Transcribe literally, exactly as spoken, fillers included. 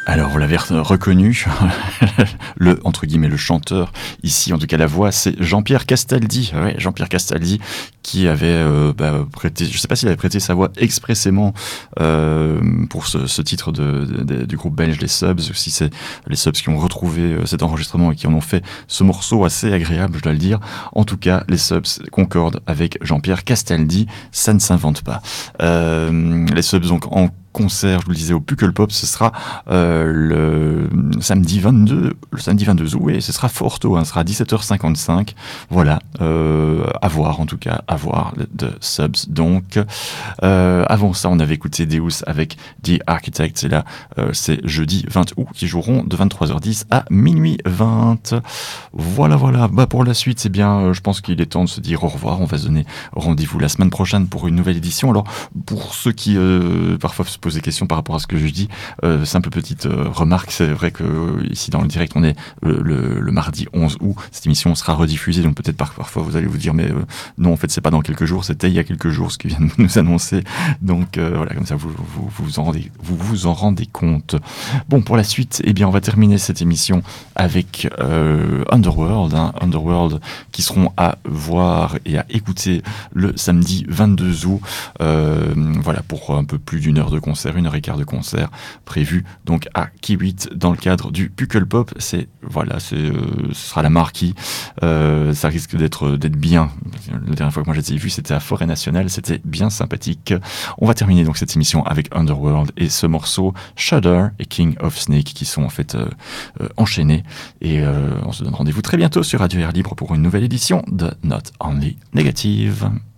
Alors, vous l'avez reconnu, le, entre guillemets, le chanteur, ici, en tout cas la voix, c'est Jean-Pierre Castaldi. Ouais, Jean-Pierre Castaldi, qui avait euh, bah, prêté, je ne sais pas s'il avait prêté sa voix expressément euh, pour ce, ce titre de, de, de, du groupe belge Les Subs, ou si c'est les Subs qui ont retrouvé cet enregistrement et qui en ont fait ce morceau assez agréable, je dois le dire. En tout cas, les Subs concordent avec Jean-Pierre Castaldi, ça ne s'invente pas. Euh, les Subs, donc, en concert, je vous le disais, au Pukkelpop, ce sera euh, le samedi vingt-deux, le samedi vingt-deux août, et ce sera fort tôt, hein, ce sera à dix-sept heures cinquante-cinq. Voilà, euh, à voir en tout cas, à voir de Subs. Donc, euh, avant ça, on avait écouté Deus avec The Architect, et là, euh, c'est jeudi vingt août, qui joueront de vingt-trois heures dix à minuit vingt. Voilà, voilà. Bah, pour la suite, c'est bien, euh, je pense qu'il est temps de se dire au revoir. On va se donner rendez-vous la semaine prochaine pour une nouvelle édition. Alors, pour ceux qui euh, parfois se posent des questions par rapport à ce que je dis, euh, simple petite euh, remarque, c'est vrai que euh, ici dans le direct, on est le, le, le mardi onze août, cette émission sera rediffusée, donc peut-être par, parfois vous allez vous dire, mais euh, non, en fait, c'est pas dans quelques jours, c'était il y a quelques jours ce qu'ils viennent de nous annoncer. Donc euh, voilà, comme ça, vous vous, vous, vous, en rendez, vous vous en rendez compte. Bon, pour la suite, eh bien, on va terminer cette émission avec euh, Underworld, hein, Underworld, qui seront à voir et à écouter le samedi vingt-deux août. Euh, voilà, pour un peu plus d'une heure de concert, une heure et quart de concert prévu donc à Kiewit dans le cadre du Pukkelpop. C'est voilà, c'est euh, ce sera la marquis. Euh, ça risque d'être d'être bien. La dernière fois que moi j'ai vu, c'était à Forêt Nationale, c'était bien sympathique. On va terminer donc cette émission avec Underworld et ce morceau Shudder et King of Snake qui sont en fait euh, euh, enchaînés. Et euh, on se donne rendez-vous très bientôt sur Radio Air Libre pour une nouvelle édition de Not Only Negative.